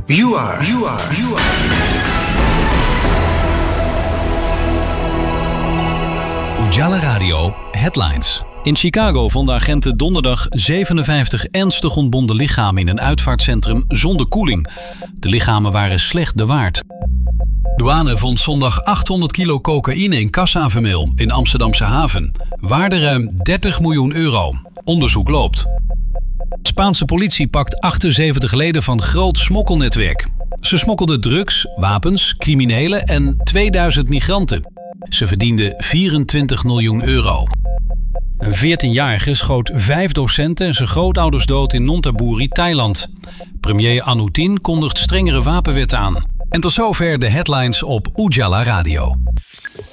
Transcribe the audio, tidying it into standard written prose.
You are. Ujala Radio Headlines. In Chicago vonden agenten donderdag 57 ernstig ontbonden lichamen in een uitvaartcentrum zonder koeling. De lichamen waren slecht bewaard. Douane vond zondag 800 kilo cocaïne in Cassavermeel in Amsterdamse haven. Waarde ruim 30 miljoen euro. Onderzoek loopt. Spaanse politie pakt 78 leden van groot smokkelnetwerk. Ze smokkelden drugs, wapens, criminelen en 2000 migranten. Ze verdienden 24 miljoen euro. Een 14-jarige schoot 5 docenten en zijn grootouders dood in Nonthaburi, Thailand. Premier Anutin kondigt strengere wapenwet aan. En tot zover de headlines op Ujala Radio.